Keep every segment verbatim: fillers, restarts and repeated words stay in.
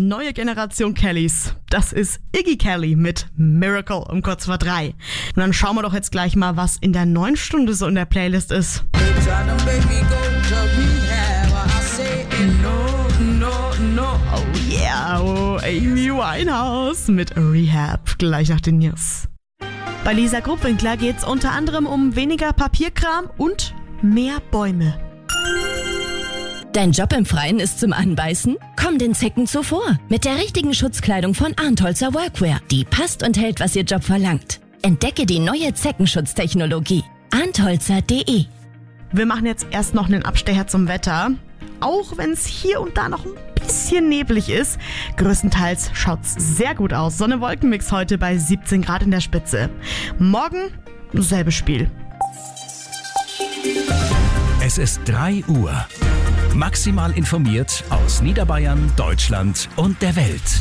neue Generation Kellys. Das ist Iggy Kelly mit Miracle um kurz vor drei. Und dann schauen wir doch jetzt gleich mal, was in der neuen Stunde so in der Playlist ist. Oh yeah, oh, Amy Winehouse mit Rehab, gleich nach den News. Bei Lisa Gruppwinkler geht's unter anderem um weniger Papierkram und mehr Bäume. Dein Job im Freien ist zum Anbeißen? Komm den Zecken zuvor mit der richtigen Schutzkleidung von Arntholzer Workwear. Die passt und hält, was ihr Job verlangt. Entdecke die neue Zeckenschutztechnologie. arntholzer punkt de. Wir machen jetzt erst noch einen Abstecher zum Wetter. Auch wenn es hier und da noch ein bisschen neblig ist, größtenteils schaut's sehr gut aus. Sonne-Wolken-Mix heute bei siebzehn Grad in der Spitze. Morgen selbes Spiel. Es ist drei Uhr. Maximal informiert aus Niederbayern, Deutschland und der Welt.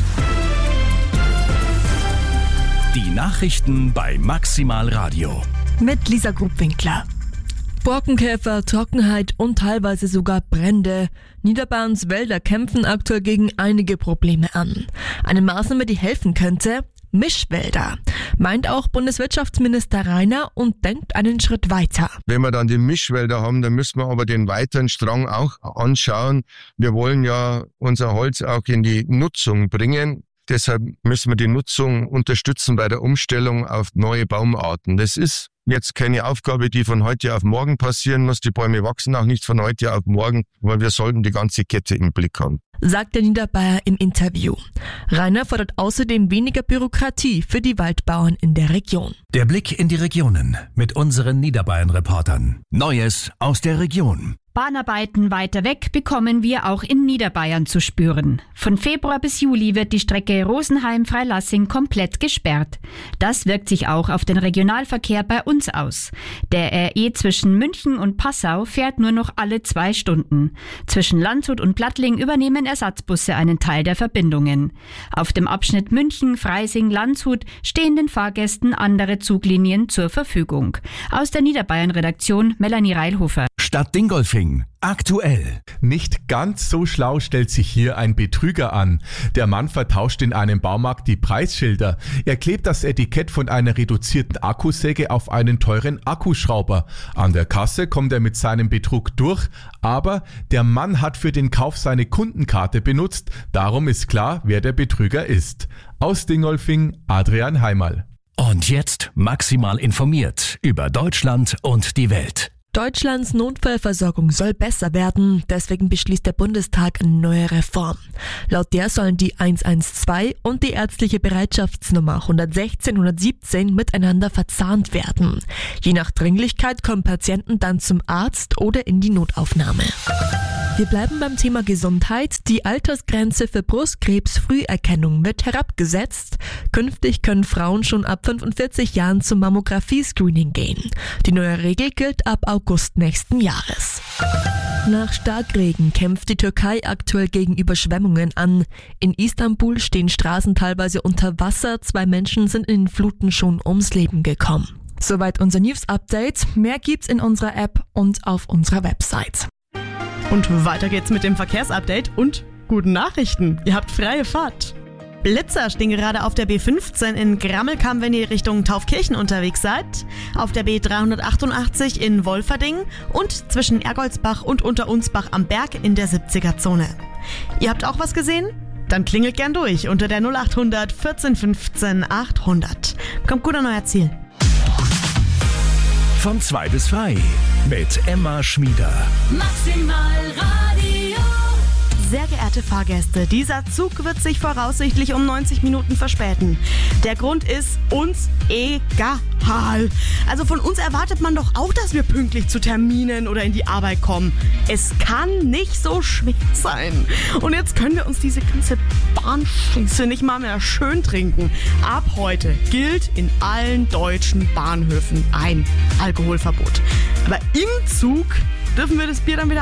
Die Nachrichten bei Maximal Radio. Mit Lisa Gruppwinkler. Borkenkäfer, Trockenheit und teilweise sogar Brände. Niederbayerns Wälder kämpfen aktuell gegen einige Probleme an. Eine Maßnahme, die helfen könnte: Mischwälder. Meint auch Bundeswirtschaftsminister Rainer und denkt einen Schritt weiter. Wenn wir dann die Mischwälder haben, dann müssen wir aber den weiteren Strang auch anschauen. Wir wollen ja unser Holz auch in die Nutzung bringen. Deshalb müssen wir die Nutzung unterstützen bei der Umstellung auf neue Baumarten. Das ist jetzt keine Aufgabe, die von heute auf morgen passieren muss. Die Bäume wachsen auch nicht von heute auf morgen, aber wir sollten die ganze Kette im Blick haben, sagt der Niederbayer im Interview. Rainer fordert außerdem weniger Bürokratie für die Waldbauern in der Region. Der Blick in die Regionen mit unseren Niederbayern-Reportern. Neues aus der Region. Bahnarbeiten weiter weg bekommen wir auch in Niederbayern zu spüren. Von Februar bis Juli wird die Strecke Rosenheim-Freilassing komplett gesperrt. Das wirkt sich auch auf den Regionalverkehr bei uns aus. Der R E zwischen München und Passau fährt nur noch alle zwei Stunden. Zwischen Landshut und Plattling übernehmen Ersatzbusse einen Teil der Verbindungen. Auf dem Abschnitt München-Freising-Landshut stehen den Fahrgästen andere Zuglinien zur Verfügung. Aus der Niederbayern-Redaktion Melanie Reilhofer. Stadt Dingolfing. Aktuell. Nicht ganz so schlau stellt sich hier ein Betrüger an. Der Mann vertauscht in einem Baumarkt die Preisschilder. Er klebt das Etikett von einer reduzierten Akkusäge auf einen teuren Akkuschrauber. An der Kasse kommt er mit seinem Betrug durch, aber der Mann hat für den Kauf seine Kundenkarte benutzt. Darum ist klar, wer der Betrüger ist. Aus Dingolfing, Adrian Heimal. Und jetzt maximal informiert über Deutschland und die Welt. Deutschlands Notfallversorgung soll besser werden, deswegen beschließt der Bundestag eine neue Reform. Laut der sollen die eins eins zwei und die ärztliche Bereitschaftsnummer hundertsechzehn hundertsiebzehn miteinander verzahnt werden. Je nach Dringlichkeit kommen Patienten dann zum Arzt oder in die Notaufnahme. Wir bleiben beim Thema Gesundheit. Die Altersgrenze für Brustkrebsfrüherkennung wird herabgesetzt. Künftig können Frauen schon ab fünfundvierzig Jahren zum Mammographie-Screening gehen. Die neue Regel gilt ab August nächsten Jahres. Nach Starkregen kämpft die Türkei aktuell gegen Überschwemmungen an. In Istanbul stehen Straßen teilweise unter Wasser. Zwei Menschen sind in den Fluten schon ums Leben gekommen. Soweit unser News-Update. Mehr gibt's in unserer App und auf unserer Website. Und weiter geht's mit dem Verkehrsupdate und guten Nachrichten. Ihr habt freie Fahrt. Blitzer stehen gerade auf der B fünfzehn in Grammelkamp, wenn ihr Richtung Taufkirchen unterwegs seid. Auf der B dreihundertachtundachtzig in Wolferding und zwischen Ergoldsbach und Unterunsbach am Berg in der siebziger-Zone. Ihr habt auch was gesehen? Dann klingelt gern durch unter der null achthundert vierzehn fünfzehn achthundert. Kommt gut an euer Ziel. Von zwei bis frei mit Emma Schmieder. Maximal Radio. Sehr geehrte Fahrgäste, dieser Zug wird sich voraussichtlich um neunzig Minuten verspäten. Der Grund ist uns egal. Also von uns erwartet man doch auch, dass wir pünktlich zu Terminen oder in die Arbeit kommen. Es kann nicht so schwer sein. Und jetzt können wir uns diese ganze Bahnscheiße nicht mal mehr schön trinken. Ab heute gilt in allen deutschen Bahnhöfen ein Alkoholverbot. Aber im Zug dürfen wir das Bier dann wieder